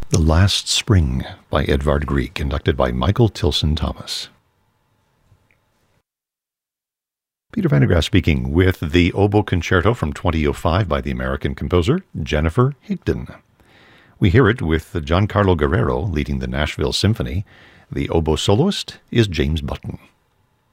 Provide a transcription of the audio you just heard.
The Last Spring by Edvard Grieg, conducted by Michael Tilson Thomas. Peter Van der Graaf speaking with the Oboe Concerto from 2005 by the American composer Jennifer Higdon. We hear it with Giancarlo Guerrero leading the Nashville Symphony. The oboe soloist is James Button.